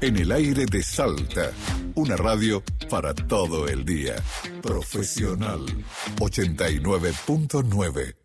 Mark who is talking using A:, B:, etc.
A: En el aire de Salta, una radio para todo el día. Profesional 89.9.